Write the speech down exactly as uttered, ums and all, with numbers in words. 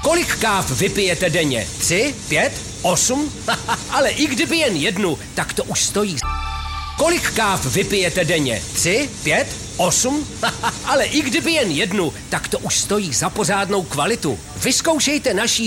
Kolik káv vypijete denně? Tři? Pět? Osm? Ale i kdyby jen jednu, tak to už stojí. Kolik káv vypijete denně? Tři? Pět? Osm? Ale i kdyby jen jednu, tak to už stojí za pořádnou kvalitu. Vyzkoušejte naší